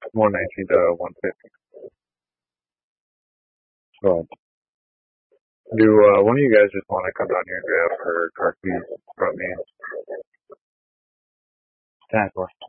190 to 150. So, do one of you guys just want to come down here and grab her car keys from me? 10 4.